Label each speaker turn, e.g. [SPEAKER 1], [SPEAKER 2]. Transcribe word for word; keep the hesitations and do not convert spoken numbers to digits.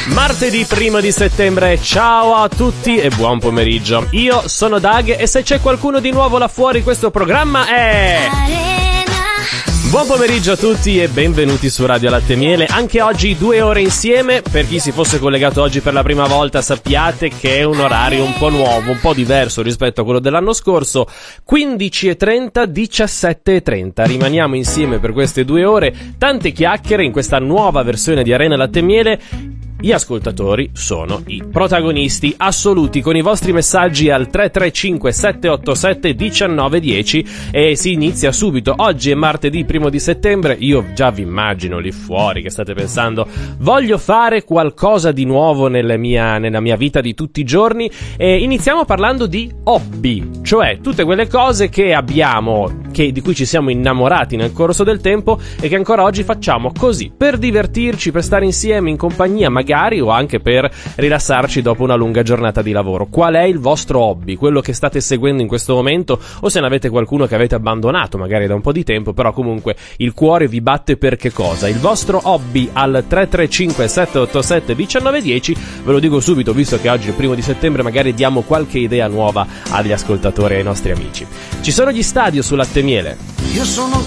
[SPEAKER 1] Martedì primo di settembre, ciao a tutti e buon pomeriggio. Io sono Dag e se c'è qualcuno di nuovo là fuori questo programma è... Buon pomeriggio a tutti e benvenuti su Radio Latte e Miele. Anche oggi due ore insieme. Per chi si fosse collegato oggi per la prima volta, sappiate che è un orario un po' nuovo, un po' diverso rispetto a quello dell'anno scorso. quindici e trenta, diciassette e trenta. Rimaniamo insieme per queste due ore. Tante chiacchiere in questa nuova versione di Arena Latte e Miele. Gli ascoltatori sono i protagonisti assoluti con i vostri messaggi al tre tre cinque sette otto sette uno nove uno zero e si inizia subito. Oggi è martedì primo di settembre, io già vi immagino lì fuori che state pensando voglio fare qualcosa di nuovo nella mia, nella mia vita di tutti i giorni e iniziamo parlando di hobby, cioè tutte quelle cose che abbiamo, che, di cui ci siamo innamorati nel corso del tempo e che ancora oggi facciamo così, per divertirci, per stare insieme in compagnia, magari o anche per rilassarci dopo una lunga giornata di lavoro. Qual è il vostro hobby? Quello che state seguendo in questo momento, o se ne avete qualcuno che avete abbandonato magari da un po' di tempo, però comunque il cuore vi batte per che cosa? Il vostro hobby al tre tre cinque sette otto sette uno nove uno zero, ve lo dico subito visto che oggi è il primo di settembre, magari diamo qualche idea nuova agli ascoltatori e ai nostri amici. Ci sono gli stadio su Latte e Miele.
[SPEAKER 2] Io sono